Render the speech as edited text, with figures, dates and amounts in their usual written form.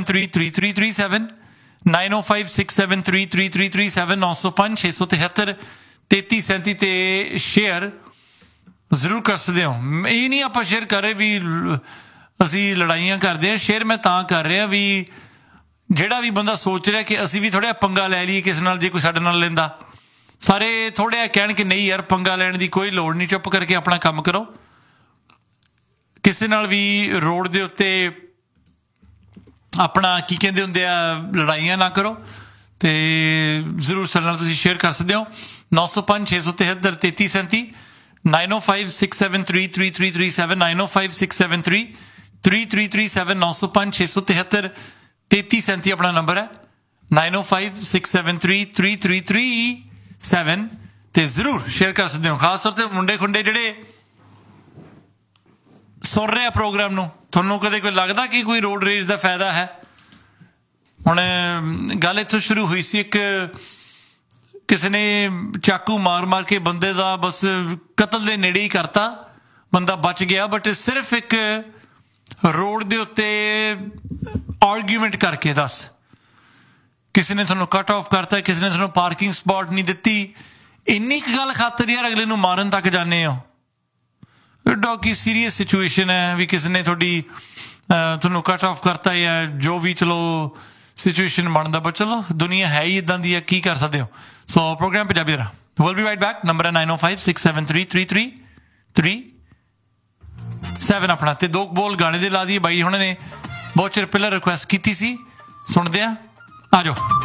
9056733337 9056733337 905 673 3337 ਤੇ ਸ਼ੇਅਰ ਜ਼ਰੂਰ ਕਰ ਸਕਦੇ ਹੋ। ਇਹ ਨਹੀਂ ਆਪਾਂ ਸ਼ੇਅਰ ਕਰ ਰਹੇ ਵੀ ਅਸੀਂ ਲੜਾਈਆਂ ਕਰਦੇ ਹਾਂ, ਸ਼ੇਅਰ ਮੈਂ ਤਾਂ ਕਰ ਰਿਹਾ ਵੀ ਜਿਹੜਾ ਵੀ ਬੰਦਾ ਸੋਚ ਰਿਹਾ ਕਿ ਅਸੀਂ ਵੀ ਥੋੜ੍ਹਾ ਪੰਗਾ ਲੈ ਲਈਏ ਕਿਸੇ ਨਾਲ, ਜੇ ਕੋਈ ਸਾਡੇ ਨਾਲ ਲੈਂਦਾ, ਸਾਰੇ ਥੋੜ੍ਹਾ ਜਿਹਾ ਕਹਿਣ ਕਿ ਨਹੀਂ ਯਾਰ ਪੰਗਾ ਲੈਣ ਦੀ ਕੋਈ ਲੋੜ ਨਹੀਂ, ਚੁੱਪ ਕਰਕੇ ਆਪਣਾ ਕੰਮ ਕਰੋ। ਕਿਸੇ ਨਾਲ ਵੀ ਰੋਡ ਦੇ ਉੱਤੇ ਆਪਣਾ ਕੀ ਕਹਿੰਦੇ ਹੁੰਦੇ ਆ ਲੜਾਈਆਂ ਨਾ ਕਰੋ। ਤੇ ਜ਼ਰੂਰ ਸਾਡੇ ਨਾਲ ਤੁਸੀਂ ਸ਼ੇਅਰ ਕਰ ਸਕਦੇ ਹੋ। 905 673 3337 9056733337 9056733337 905 673 3337 ਆਪਣਾ ਨੰਬਰ ਹੈ। 9056733337 ਤੇ ਜ਼ਰੂਰ ਸ਼ੇਅਰ ਕਰ ਸਕਦੇ ਹੋ। ਖਾਸ ਤੌਰ ਤੇ ਮੁੰਡੇ ਖੁੰਡੇ ਜਿਹੜੇ ਸੁਣ ਰਹੇ ਆ ਪ੍ਰੋਗਰਾਮ ਨੂੰ, ਤੁਹਾਨੂੰ ਕਦੇ ਕੋਈ ਲੱਗਦਾ ਕਿ ਕੋਈ ਰੋਡ ਰੇਜ ਦਾ ਫਾਇਦਾ ਹੈ? ਹੁਣ ਗੱਲ ਇੱਥੋਂ ਸ਼ੁਰੂ ਹੋਈ ਸੀ, ਇੱਕ ਕਿਸੇ ਨੇ ਚਾਕੂ ਮਾਰ ਮਾਰ ਕੇ ਬੰਦੇ ਦਾ ਬਸ ਕਤਲ ਦੇ ਨੇੜੇ ਹੀ ਕਰਤਾ, ਬੰਦਾ ਬਚ ਗਿਆ, ਬਟ ਸਿਰਫ ਇੱਕ ਰੋਡ ਦੇ ਉੱਤੇ ਆਰਗੂਮੈਂਟ ਕਰਕੇ। ਦੱਸ, ਕਿਸੇ ਨੇ ਤੁਹਾਨੂੰ ਕੱਟ ਆਫ ਕਰਤਾ, ਕਿਸੇ ਨੇ ਤੁਹਾਨੂੰ ਪਾਰਕਿੰਗ ਸਪਾਟ ਨਹੀਂ ਦਿੱਤੀ, ਇੰਨੀ ਕੁ ਗੱਲ ਖਾਤਰ ਯਾਰ ਅਗਲੇ ਨੂੰ ਮਾਰਨ ਤੱਕ ਜਾਂਦੇ ਹੋ। ਐਡਾ ਕੀ ਸੀਰੀਅਸ ਸਿਚੁਏਸ਼ਨ ਹੈ ਵੀ ਕਿਸੇ ਨੇ ਤੁਹਾਨੂੰ ਕੱਟ ਆਫ ਕਰਤਾ ਜਾਂ ਜੋ ਵੀ, ਚਲੋ ਸਿਚੁਏਸ਼ਨ ਬਣਦਾ, ਪਰ ਚਲੋ ਦੁਨੀਆ ਹੈ ਹੀ ਇੱਦਾਂ ਦੀ ਹੈ, ਕੀ ਕਰ ਸਕਦੇ ਹੋ। ਸੋ programme Punjabi the will be right back. Number ਹੈ 9056733337 ਆਪਣਾ। ਤੇ ਦੋ ਬੋਲ ਗਾਣੇ ਦੇ ਲਾ ਦੀਏ, ਬਾਈ ਹੁਣਾਂ ਨੇ ਬਹੁਤ ਚਿਰ ਪਹਿਲਾਂ ਰਿਕੁਐਸਟ ਕੀਤੀ ਸੀ, ਸੁਣਦੇ ਆ, ਆ ਜਾਓ।